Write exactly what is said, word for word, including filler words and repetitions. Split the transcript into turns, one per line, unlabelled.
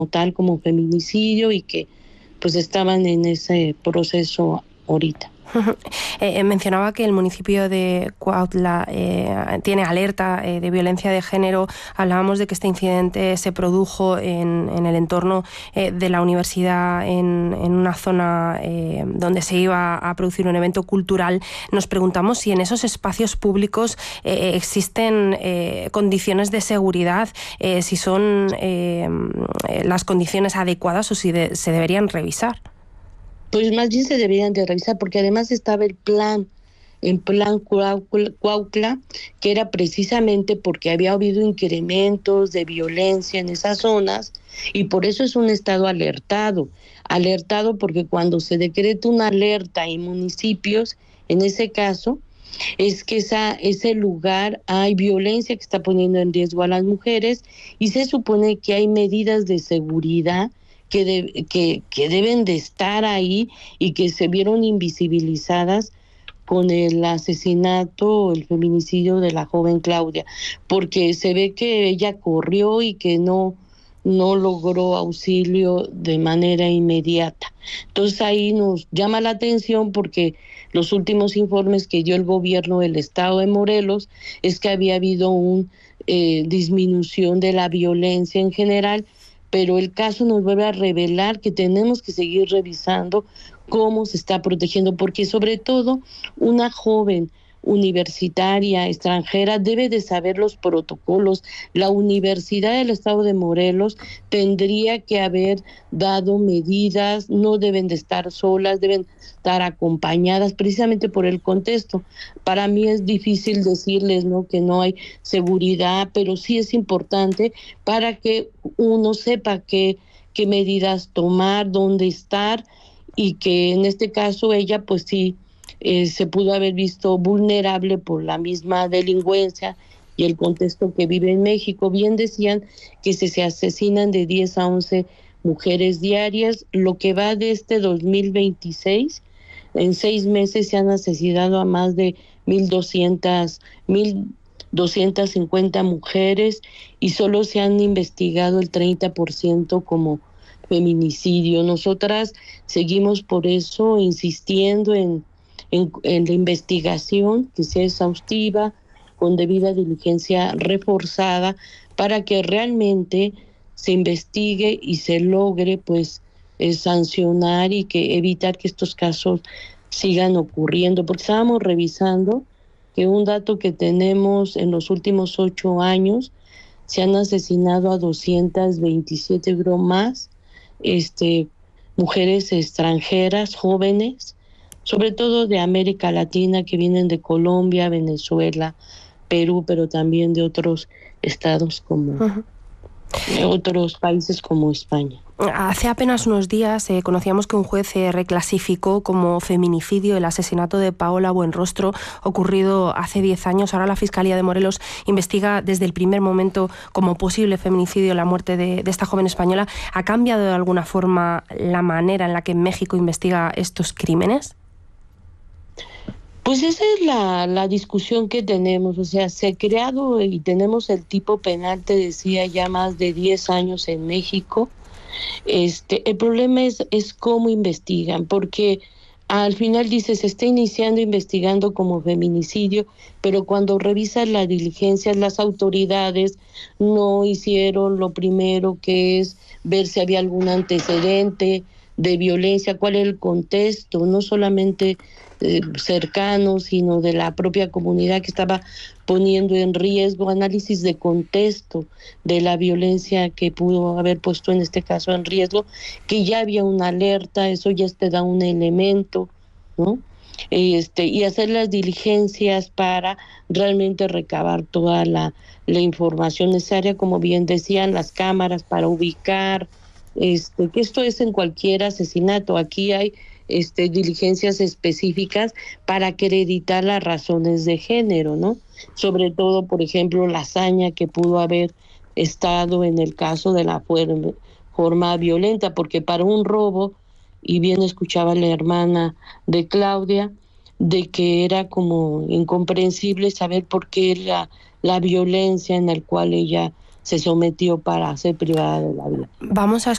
tal como feminicidio y que pues estaban en ese proceso ahorita.
Eh, mencionaba que el municipio de Cuautla eh, tiene alerta eh, de violencia de género. Hablábamos de que este incidente se produjo en, en el entorno eh, de la universidad, en, en una zona eh, donde se iba a producir un evento cultural. Nos preguntamos si en esos espacios públicos eh, existen eh, condiciones de seguridad, eh, si son eh, las condiciones adecuadas o si de, se deberían revisar.
Pues más bien se deberían de revisar, porque además estaba el plan, el plan Cuautla, que era precisamente porque había habido incrementos de violencia en esas zonas, y por eso es un estado alertado, alertado porque cuando se decreta una alerta en municipios, en ese caso, es que esa, ese lugar hay violencia que está poniendo en riesgo a las mujeres, y se supone que hay medidas de seguridad Que, de, que, que deben de estar ahí y que se vieron invisibilizadas con el asesinato, el feminicidio de la joven Claudia, porque se ve que ella corrió y que no, no logró auxilio de manera inmediata. Entonces ahí nos llama la atención porque los últimos informes que dio el gobierno del estado de Morelos es que había habido una eh, disminución de la violencia en general, pero el caso nos vuelve a revelar que tenemos que seguir revisando cómo se está protegiendo, porque sobre todo una joven universitaria extranjera debe de saber los protocolos. La Universidad del Estado de Morelos tendría que haber dado medidas, no deben de estar solas, deben estar acompañadas precisamente por el contexto. Para mí es difícil decirles, ¿no?, que no hay seguridad, pero sí es importante para que uno sepa qué, qué medidas tomar, dónde estar, y que en este caso ella pues sí eh, se pudo haber visto vulnerable por la misma delincuencia y el contexto que vive en México. Bien decían que se, se asesinan de diez a once mujeres diarias. Lo que va de este dos mil veintiséis, en seis meses se han asesinado a más de mil doscientas cincuenta mujeres, y solo se han investigado el treinta por ciento como feminicidio. Nosotras seguimos por eso insistiendo en, en, en la investigación, que sea exhaustiva, con debida diligencia reforzada, para que realmente se investigue y se logre pues eh, sancionar y que evitar que estos casos sigan ocurriendo. Porque estábamos revisando que un dato que tenemos en los últimos ocho años, se han asesinado a doscientas veintisiete más este, mujeres extranjeras, jóvenes, sobre todo de América Latina, que vienen de Colombia, Venezuela, Perú, pero también de otros estados como uh-huh. de otros países como España.
Hace apenas unos días eh, conocíamos que un juez eh, reclasificó como feminicidio el asesinato de Paola Buenrostro, ocurrido hace diez años. Ahora la Fiscalía de Morelos investiga desde el primer momento como posible feminicidio la muerte de, de esta joven española. ¿Ha cambiado de alguna forma la manera en la que México investiga estos crímenes?
Pues esa es la, la discusión que tenemos. O sea, se ha creado y tenemos el tipo penal, te decía, ya más de diez años en México. Este, el problema es, es cómo investigan, porque al final dice se está iniciando investigando como feminicidio, pero cuando revisas las diligencias, las autoridades no hicieron lo primero, que es ver si había algún antecedente de violencia, cuál es el contexto, no solamente eh, cercano, sino de la propia comunidad que estaba poniendo en riesgo, análisis de contexto de la violencia que pudo haber puesto en este caso en riesgo, que ya había una alerta, eso ya te da un elemento, ¿no? Este, y hacer las diligencias para realmente recabar toda la, la información necesaria, como bien decían, las cámaras para ubicar, este, que esto es en cualquier asesinato. Aquí hay este, diligencias específicas para acreditar las razones de género, ¿no? Sobre todo, por ejemplo, la hazaña que pudo haber estado en el caso de la forma violenta, porque para un robo, y bien escuchaba la hermana de Claudia, de que era como incomprensible saber por qué la, la violencia en la cual ella se sometió para ser privada de la vida.
Vamos a